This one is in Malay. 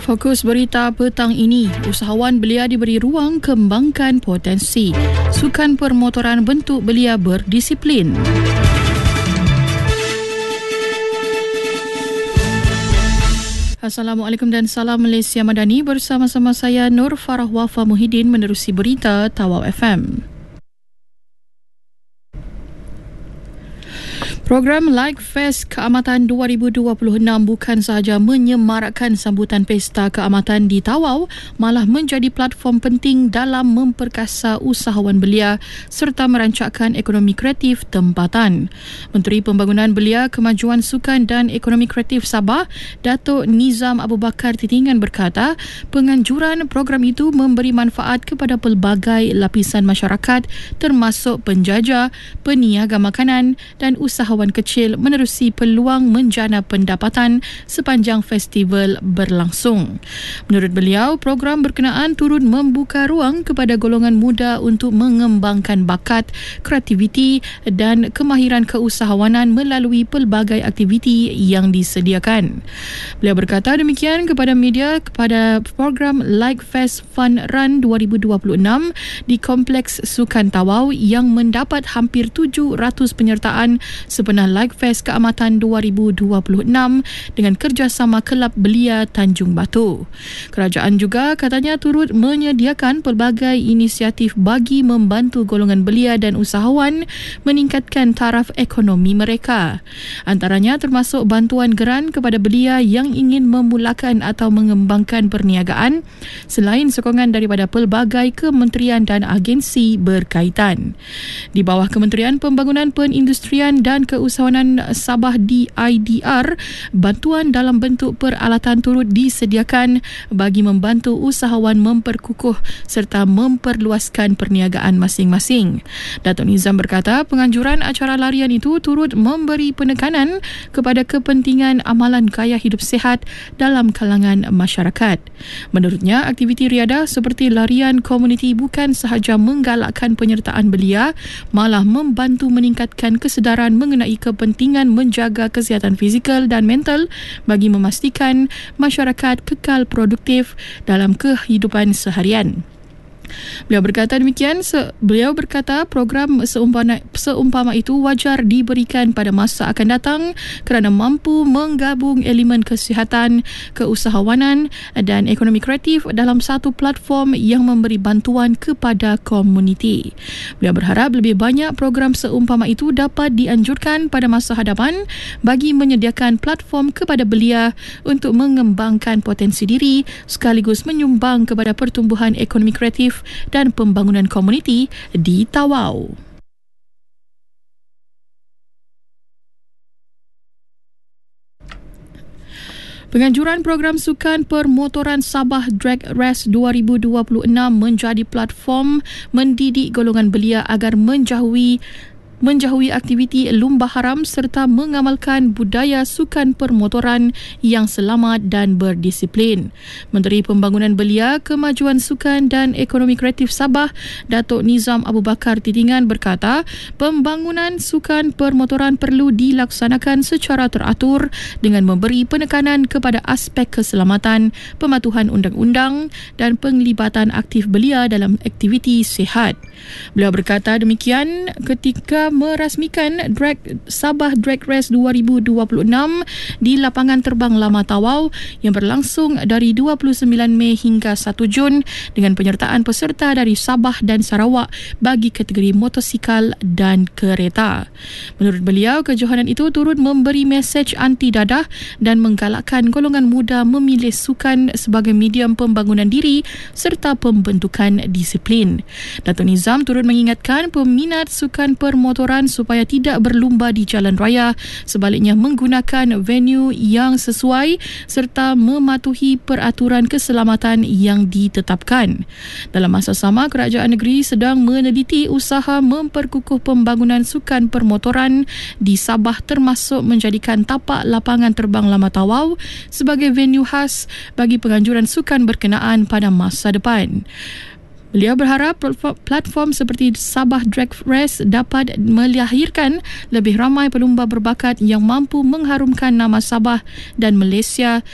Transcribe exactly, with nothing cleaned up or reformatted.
Fokus berita petang ini, usahawan belia diberi ruang kembangkan potensi. Sukan permotoran bentuk belia berdisiplin. Assalamualaikum dan salam Malaysia Madani, bersama-sama saya Nur Farah Wafa Muhyiddin menerusi berita Tawau F M. Program Like Fest Keamatan dua ribu dua puluh enam bukan sahaja menyemarakkan sambutan pesta keamatan di Tawau, malah menjadi platform penting dalam memperkasa usahawan belia serta merancangkan ekonomi kreatif tempatan. Menteri Pembangunan Belia, Kemajuan Sukan dan Ekonomi Kreatif Sabah, Datuk Nizam Abu Bakar Titingan berkata, penganjuran program itu memberi manfaat kepada pelbagai lapisan masyarakat termasuk penjaja, peniaga makanan dan usahawan kecil menerusi peluang menjana pendapatan sepanjang festival berlangsung. Menurut beliau, program berkenaan turut membuka ruang kepada golongan muda untuk mengembangkan bakat, kreativiti dan kemahiran keusahawanan melalui pelbagai aktiviti yang disediakan. Beliau berkata demikian kepada media kepada program Like Fest Fun Run dua ribu dua puluh enam di Kompleks Sukan Tawau yang mendapat hampir tujuh ratus penyertaan sebenar Like Fest Keamatan dua ribu dua puluh enam dengan kerjasama Kelab Belia Tanjung Batu. Kerajaan juga katanya turut menyediakan pelbagai inisiatif bagi membantu golongan belia dan usahawan meningkatkan taraf ekonomi mereka. Antaranya termasuk bantuan geran kepada belia yang ingin memulakan atau mengembangkan perniagaan selain sokongan daripada pelbagai kementerian dan agensi berkaitan. Di bawah Kementerian Pembangunan Perindustrian dan Keusahawanan Sabah D I D R, bantuan dalam bentuk peralatan turut disediakan bagi membantu usahawan memperkukuh serta memperluaskan perniagaan masing-masing. Datuk Nizam berkata, penganjuran acara larian itu turut memberi penekanan kepada kepentingan amalan gaya hidup sihat dalam kalangan masyarakat. Menurutnya, aktiviti riadah seperti larian komuniti bukan sahaja menggalakkan penyertaan belia, malah membantu meningkatkan kesedaran mengenai kepentingan menjaga kesihatan fizikal dan mental bagi memastikan masyarakat kekal produktif dalam kehidupan seharian. Beliau berkata demikian, se- beliau berkata program seumpama, seumpama itu wajar diberikan pada masa akan datang kerana mampu menggabung elemen kesihatan, keusahawanan dan ekonomi kreatif dalam satu platform yang memberi bantuan kepada komuniti. Beliau berharap lebih banyak program seumpama itu dapat dianjurkan pada masa hadapan bagi menyediakan platform kepada belia untuk mengembangkan potensi diri sekaligus menyumbang kepada pertumbuhan ekonomi kreatif dan pembangunan komuniti di Tawau. Penganjuran program sukan permotoran Sabah Drag Race dua ribu dua puluh enam menjadi platform mendidik golongan belia agar menjauhi menjauhi aktiviti lumba haram serta mengamalkan budaya sukan permotoran yang selamat dan berdisiplin. Menteri Pembangunan Belia, Kemajuan Sukan dan Ekonomi Kreatif Sabah, Datuk Nizam Abu Bakar Titingan berkata, pembangunan sukan permotoran perlu dilaksanakan secara teratur dengan memberi penekanan kepada aspek keselamatan, pematuhan undang-undang dan penglibatan aktif belia dalam aktiviti sihat. Beliau berkata demikian ketika merasmikan Drag Sabah Drag Race dua ribu dua puluh enam di lapangan terbang Lama Tawau yang berlangsung dari dua puluh sembilan Mei hingga satu Jun dengan penyertaan peserta dari Sabah dan Sarawak bagi kategori motosikal dan kereta. Menurut beliau, kejohanan itu turut memberi mesej anti dadah dan menggalakkan golongan muda memilih sukan sebagai medium pembangunan diri serta pembentukan disiplin. Datuk Nizam turut mengingatkan peminat sukan permotoran supaya tidak berlumba di jalan raya, sebaliknya menggunakan venue yang sesuai serta mematuhi peraturan keselamatan yang ditetapkan. Dalam masa sama, kerajaan negeri sedang meneliti usaha memperkukuh pembangunan sukan permotoran di Sabah termasuk menjadikan tapak lapangan terbang Lama Tawau sebagai venue khas bagi penganjuran sukan berkenaan pada masa depan. Beliau berharap platform seperti Sabah Drag Race dapat melahirkan lebih ramai pelumba berbakat yang mampu mengharumkan nama Sabah dan Malaysia